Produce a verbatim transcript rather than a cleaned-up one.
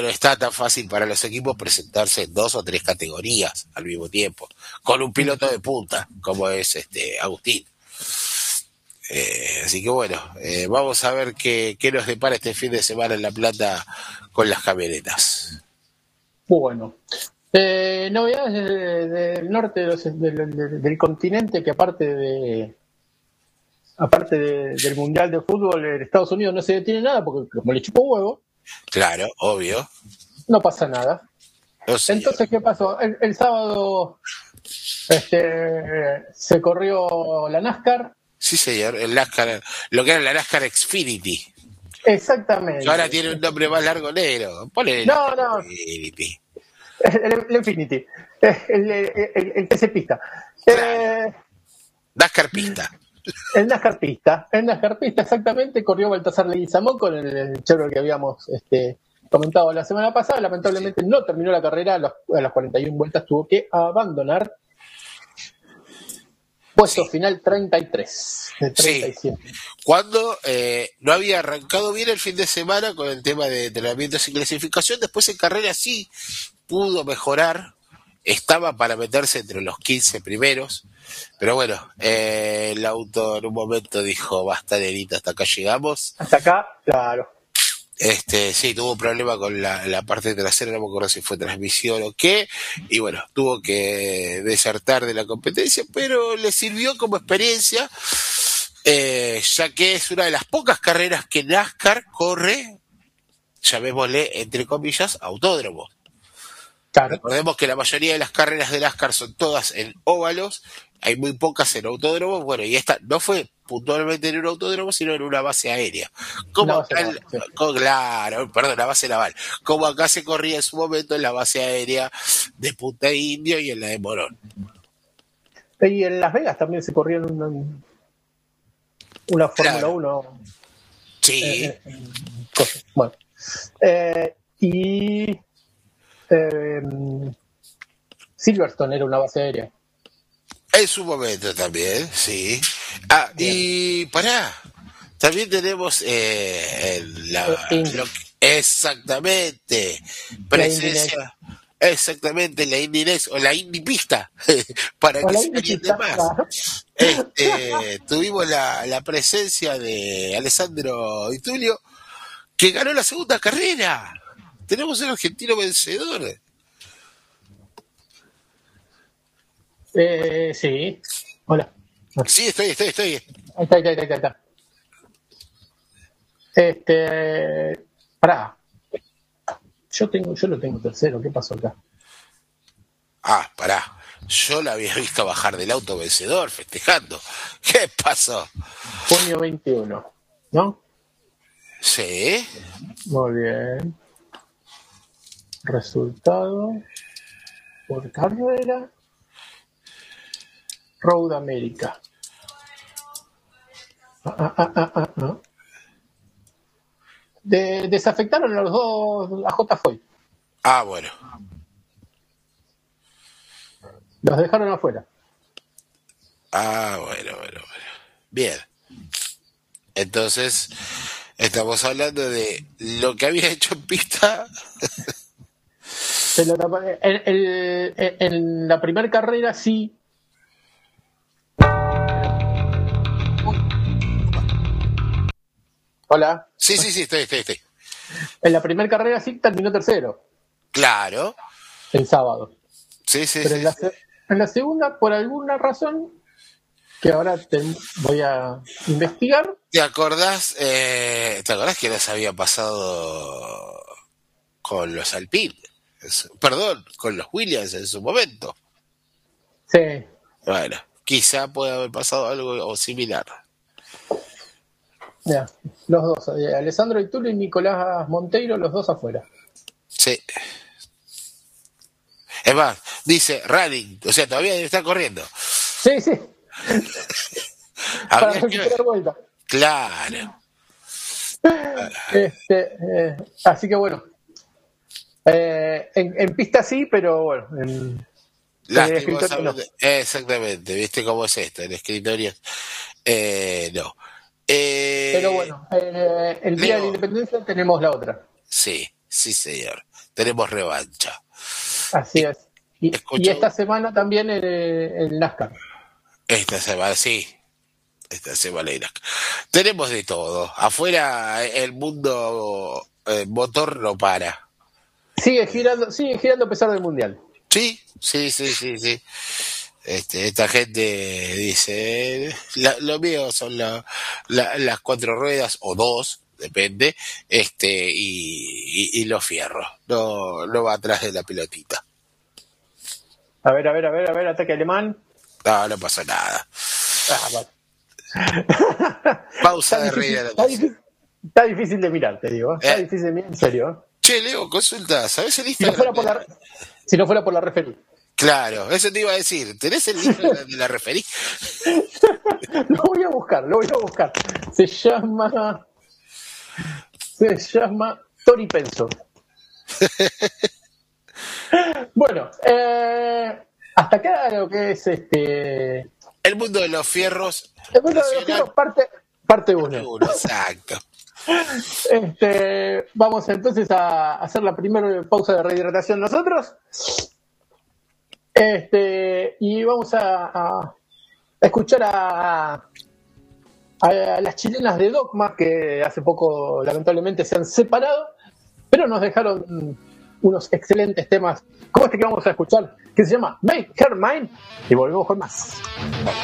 no está tan fácil para los equipos presentarse en dos o tres categorías al mismo tiempo, con un piloto de punta, como es este Agustín. Eh, así que bueno, eh, vamos a ver qué, qué nos depara este fin de semana en La Plata con las camionetas. Bueno, eh, novedades de- de- del norte de los- del, del- del continente, que aparte de aparte de- del Mundial de Fútbol en Estados Unidos no se detiene nada, porque como le chupó huevo, Claro, obvio. no pasa nada. No, señor. Entonces, ¿qué pasó? El, el sábado este, se corrió la NASCAR. Sí, señor. El NASCAR, lo que era la NASCAR Xfinity. Exactamente. Que ahora tiene un nombre más largo negro. Ponle No, no, Xfinity. el, el Infinity, el, el, el- el que se pista. Claro. Eh, NASCAR Pista. el NASCAR pista, el NASCAR pista exactamente, corrió Baltasar Leguizamón con el, el Chevrolet que habíamos este, comentado la semana pasada. Lamentablemente no terminó la carrera, a, los, a las cuarenta y una vueltas tuvo que abandonar. Puesto Sí. final treinta y tres de treinta y siete. Cuando eh, no había arrancado bien el fin de semana con el tema de entrenamientos y clasificación, después en carrera sí pudo mejorar, estaba para meterse entre los quince primeros, pero bueno, eh, el auto en un momento dijo, basta nenita, hasta acá llegamos. Hasta acá, claro. Este, sí, tuvo un problema con la, la parte trasera, no me acuerdo si fue transmisión o qué, y bueno, tuvo que desertar de la competencia, pero le sirvió como experiencia, eh, ya que es una de las pocas carreras que NASCAR corre, llamémosle, entre comillas, autódromo. Claro. Recordemos que la mayoría de las carreras de NASCAR son todas en óvalos, hay muy pocas en autódromos, bueno, y esta no fue puntualmente en un autódromo, sino en una base aérea. Como Una base acá, naval, sí. co- claro, perdón, la base naval. Como acá se corría en su momento en la base aérea de Punta Indio y en la de Morón. Y en Las Vegas también se corrió una, una Fórmula Claro. uno. Sí, eh, eh, cosas. Bueno. Eh, y eh, Silverstone era una base aérea. en su momento también, sí. Ah, Bien. y pará, también tenemos eh, el- la, Eh, Indy. lo que- exactamente, La Indy presencia, exactamente, la Indy Next o la Indy Pista, para O que la se Indy entienda pista, más. claro. Este, tuvimos la, la presencia de Alessandro Di Tulio, que ganó la segunda carrera. Tenemos un argentino vencedor. Eh, sí. Hola. Sí, estoy, estoy, estoy. Ahí está, ahí está, ahí está, ahí está. Este. Pará. Yo tengo, yo lo tengo tercero. ¿Qué pasó acá? Ah, pará. Yo la había visto bajar del auto vencedor, festejando. ¿Qué pasó? Junio veintiuno. ¿No? Sí. Muy bien. Resultado por carrera. Road America. Ah, ah, ah, ah, ah, ah. De- desafectaron a los dos a J. Foy. Ah, bueno. Los dejaron afuera. Ah, bueno, bueno, bueno. Bien. Entonces, estamos hablando de lo que había hecho en pista. Se lo tapa- en, en- en- en la primera carrera sí. Hola. Sí, sí, sí, estoy, estoy, estoy. En la primera carrera sí terminó tercero. Claro. El sábado. Sí, sí, Pero sí. en la, se- en la segunda, por alguna razón, que ahora te voy a investigar, ¿Te acordás, eh, ¿te acordás que nos había pasado con los Alpine? Es- Perdón, con los Williams en su momento. sí, Bueno, quizá pueda haber pasado algo similar. ya, los dos, eh, Alessandro Itulio y Nicolás Monteiro, los dos afuera. Sí. Es más, dice running, o sea, todavía debe estar corriendo. Sí, sí, para Habría que ver. recuperar vuelta. Claro. Este, eh, así que bueno, eh, en, en pista sí, pero bueno, en, en el escritorio no. Lastimosamente. Exactamente, ¿viste cómo es esto? En escritorio. Eh, no. Eh, Pero bueno, eh, el día de la Leo. independencia tenemos la otra. Sí, sí señor, tenemos revancha. Así es. Y, y esta semana también el, el NASCAR. Esta semana, sí. Esta semana el NASCAR. Tenemos de todo. Afuera el mundo eh, motor no para. Sigue girando, sigue girando a pesar del mundial. Sí, sí, sí, sí, sí. Este, esta gente dice, la, lo mío son la, la, las cuatro ruedas o dos, depende, este, y, y, y los fierros. No, no va atrás de la pelotita. A ver, a ver, a ver, a ver, ataque alemán. No, no pasa nada. Ah, vale. Pausa de difícil, reina. Está difícil, está difícil de mirar, te digo. Está ¿Eh? difícil de mirar, en serio. Che, Leo, consulta, ¿sabes el Si no Instagram? fuera por la, si no fuera por la referí. Claro, eso te iba a decir. ¿Tenés el Instagram de la referí? Lo voy a buscar, lo voy a buscar. Se llama... Se llama Tori Penso. Bueno, eh, hasta acá lo que es este... El mundo de los fierros. El mundo de los fierros, parte parte uno. Exacto. Este, vamos entonces a hacer la primera pausa de rehidratación nosotros. Este, y vamos a, a escuchar a, a las chilenas de Dogma, que hace poco lamentablemente se han separado, pero nos dejaron unos excelentes temas como este que vamos a escuchar, que se llama Make Her Mine, y volvemos con más.